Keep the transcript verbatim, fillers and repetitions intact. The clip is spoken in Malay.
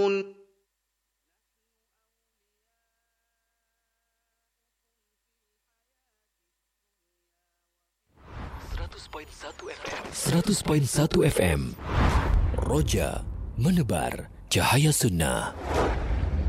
seratus perpuluhan satu F M Roja menebar cahaya sunnah.